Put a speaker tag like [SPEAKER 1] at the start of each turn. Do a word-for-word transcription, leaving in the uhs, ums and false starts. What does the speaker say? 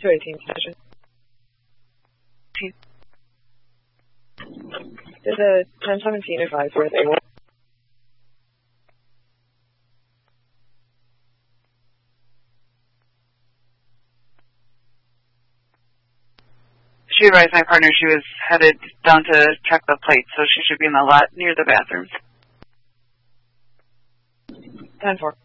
[SPEAKER 1] two eighteen session. There's a ten seventeen advised where they will.
[SPEAKER 2] She advised my partner she was headed down to check the plates, so she should be in the lot near the bathrooms.
[SPEAKER 1] ten four.